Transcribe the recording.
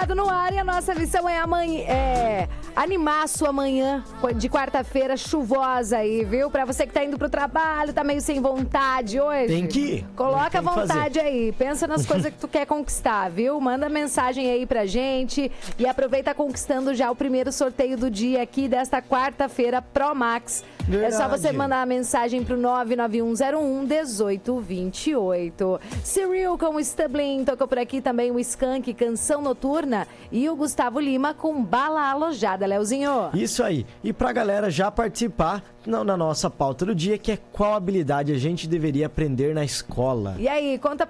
Morado no ar e a nossa missão é animar a sua manhã de quarta-feira chuvosa aí, viu? Pra você que tá indo pro trabalho, tá meio sem vontade hoje. Tem que ir. Coloca a vontade aí, pensa nas coisas que tu quer conquistar, viu? Manda mensagem aí pra gente e aproveita conquistando já o primeiro sorteio do dia aqui desta quarta-feira Pro Max. Verdade. É só você mandar a mensagem pro 991011828. Cyril com o Stublin, tocou por aqui também o Skank, Canção Noturna, e o Gustavo Lima com Bala Alojada, Leozinho. Isso aí. E pra galera já participar na nossa pauta do dia, que é qual habilidade a gente deveria aprender na escola. E aí, conta